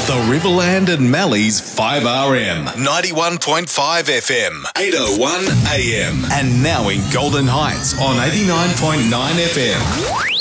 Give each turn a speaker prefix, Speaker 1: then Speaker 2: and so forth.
Speaker 1: The Riverland and Mallee's 5RM, 91.5 FM, 801 AM, and now in Golden Heights on 89.9 FM.